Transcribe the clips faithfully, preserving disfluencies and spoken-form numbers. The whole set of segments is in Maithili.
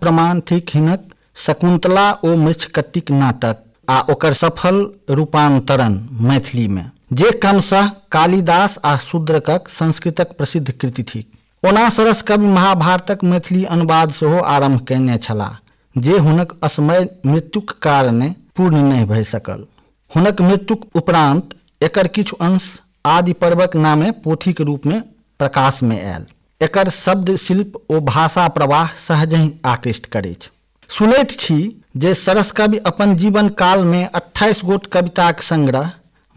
प्रमाण थिक हिनक शकुंतला ओ मृच्छकट्टिक नाटक आ ओकर सफल रूपांतरण मैथिली में, जे क्रमशः कालिदास आ शूद्रकक संस्कृतक प्रसिद्ध कृति थिक। ओना सरस कवि महाभारतक मैथिली अनुवाद सेहो आरंभ कयने छलाह, जे हुनक असमय मृत्युक कारणे पूर्ण नहि भऽ सकल। हुनक मृत्युक उपरांत एकर किछु अंश आदि पर्वक नामे पोथीक रूप में प्रकाश में आयल। एकर शब्द शिल्प ओ भाषा प्रवाह सहजहि आकृष्ट करैत। सुनैत छी जे सरस कवि अपन जीवन काल में अट्ठाईस गोट कविताक संग्रह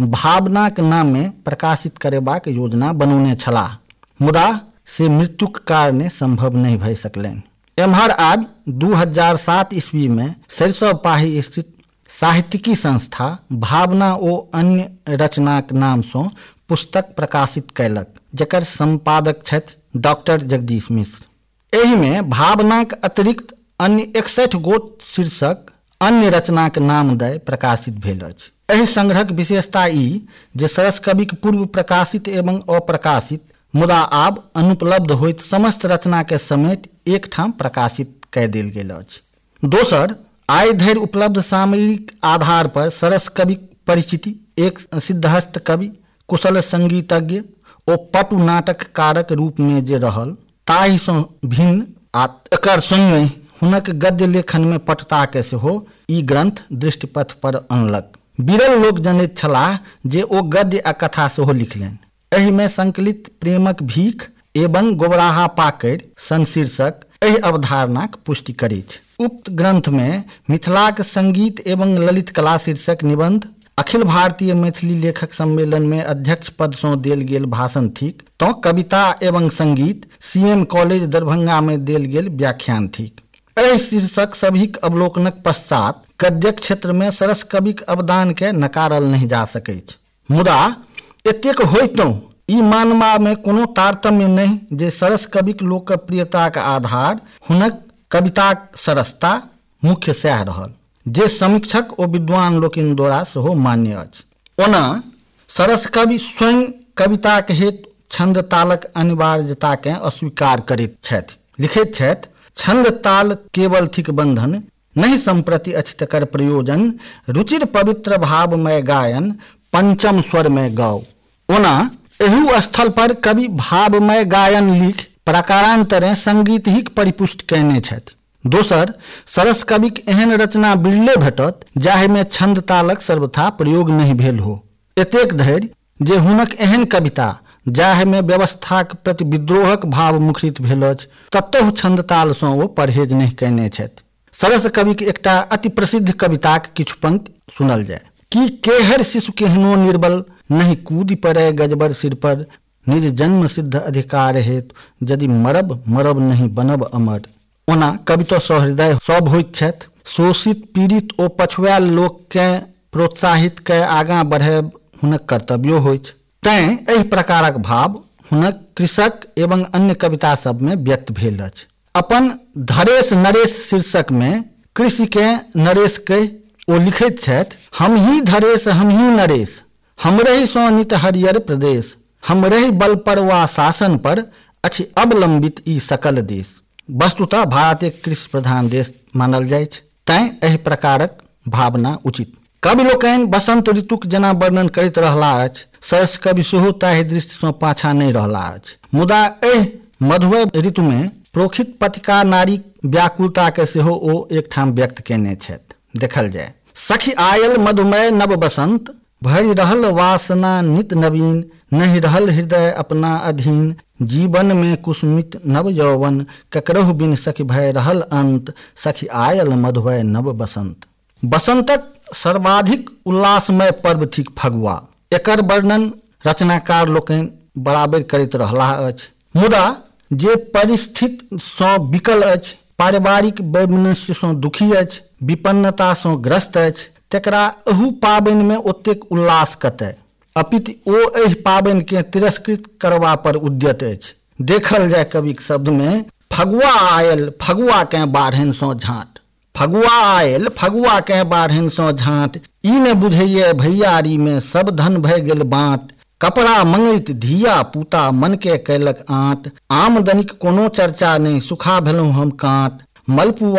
भावनाक नाम में प्रकाशित करेबाक योजना बनौने छलाह, मुदा से मृत्युक कारणे संभव नहीं भऽ सकलनि। एम्हर आब दू हजार सात ईस्वी में सरिसव पाही स्थित साहित्यिकी संस्था भावना ओ अन्य रचनाक नाम सँ पुस्तक प्रकाशित कयलक, जकर संपादक छथि डॉक्टर जगदीश मिश्र। एहि में भावनाक अतिरिक्त अन्य इकसठ गोट शीर्षक अन्य रचनाक नाम दय प्रकाशित भेल अछि। एहि संग्रहक विशेषता ई जे सरस कविक पूर्व प्रकाशित एवं अप्रकाशित मुदा आब अनुपलब्ध होइत समस्त रचना के समेत एक ठाम प्रकाशित कय देल गेल अछि। दोसर, आइ धरि उपलब्ध सामयिक आधार पर सरस कविक परिचिति एक सिद्धहस्त कवि, कुशल संगीतज्ञ ओ पटु नाटककारक रूप में जे रहल ताहि सँ भिन्न आ एकर संगे हुनक गद्य लेखन में पटुता के सेहो ई ग्रंथ दृष्टिपथ पर अनलक। विरल लोक जनैत छलाह जे ओ गद्य आ कथा सेहो लिखलनि। एहि में संकलित प्रेमक भीख एवं गोबराहा पाकरि सन शीर्षक एहि अवधारणाक पुष्टि करैत। उक्त ग्रंथ में मिथिलाक संगीत एवं ललित कला शीर्षक निबंध, अखिल भारतीय मैथिली लेखक सम्मेलन में अध्यक्ष पद सँ देल गेल भाषण थिक, तो कविता एवं संगीत सीएम कॉलेज दरभंगा में देल गेल व्याख्यान थिक। एहि शीर्षक सभीक अवलोकनक पश्चात गद्यक क्षेत्र में सरस कविक अवदान के नकारल नहीं जा सकैछ। मुदा एतेक होइतो ई मानबा में कोनो तारतम्य नहीं जे सरस कविक लोकप्रियताक आधार हुनक कविताक सरसता मुख्य सएह रहल, जे समीक्षक ओ विद्वान लोकनि द्वारा सेहो मान्य अछि। ओना सरस कवि स्वयं कविताक हेतु छंद तालक अनिवार्यता के अस्वीकार करैत छथि। लिखैत छथि, छंद ताल केवल थिक बंधन, नहीं संप्रति अछि तकर प्रयोजन, रुचिर पवित्र भावमय गायन, पंचम स्वर में गाओ। ओना एहू स्थल पर कवि भावमय गायन लिख प्रकारांतरे संगीत ही परिपुष्ट कयने छथि। दोसर, सरस कविक एहन रचना बिरले भेटत जाहि में छंद तालक सर्वथा प्रयोग नहीं भेल हो। एतेक धरि जे हुनक एहन कविता जाहि में व्यवस्थाक प्रति विद्रोहक भाव मुखरित भेल अछि, ततहु छंद ताल सँ ओ परहेज नहीं कयने छथि। सरस कविक एकटा अति प्रसिद्ध कविताक किछु पंक्ति सुनल जाय कि केहर शिशु केहनो निर्बल, नहीं कूदि पड़े गजबर सिर पर, निज जन्म सिद्ध अधिकार हेतु, यदि मरब मरब नहीं बनब अमर। ओना कवि तो सहृदय सब होइत छथि, शोषित पीड़ित ओ पछुआएल लोक के प्रोत्साहित के आगाँ बढ़े हुनक कर्तव्यो होइत। तैं एहि प्रकारक भाव हुनक कृषक एवं अन्य कविता सब में व्यक्त भेल अछि। अपन धरेश नरेश शीर्षक में कृषि के नरेश के ओ लिखैत छथि, हम ही धरेश हम ही नरेश, हमरहि सो नित हरियर प्रदेश, हमरहि बल पर वा शासन पर, अछि अवलंबित ई सकल देश। वस्तुतः भारत एक कृषि प्रधान देश मानल जाय छै, तैं एहि प्रकारक भावना उचित। कवि लोकनि बसंत ऋतुक जेना वर्णन करैत रहला अछि, सरस कवि सेहो ताहि दृष्टि सँ पाछा नहीं रहला अछि। मुदा एहि मधुमय ऋतु में प्रोखित पतिका नारी व्याकुलता के सेहो ओ एक ठाम व्यक्त केने छथि। देखल जाय, सखी आयल मधुमय नव बसंत, भरि रहल वासना नित नवीन, नहीं रहल हृदय अपना अधीन, जीवन में कुसुमित नव यौवन, ककरहु बिन सखी भय रहल अंत, सखी आयल मधुमय नव बसंत। बसंतक सर्वाधिक उल्लासमय पर्व थिक फगुआ। एकर वर्णन रचनाकार लोकनि बराबर करैत रहलाह अछि। मुदा जे परिस्थिति सँ विकल अछि, पारिवारिक वैमनस्य सँ दुखी अछि, विपन्नता सँ ग्रस्त अछि, तेकरा एहू पाबनि में ओतेक उल्लास कतय, अपितु ओ एहि पाबनि के तिरस्कृत करबा पर उद्यत अछि। देखल जाय कविक शब्द में, फगुआ आयल फगुआ के बाढ़नि सँ झाँट, फगुआ आयल फगुआ के बाढ़नि सँ झाँट, ई ने बुझैये भैयारी में सब धन भय गेल बाँट, कपड़ा मंगैत धिया पूता मन के कैलक आँट, आमदनीक कोनो चर्चा नहीं सुखा भेलहुँ हम काँट, मलपुआ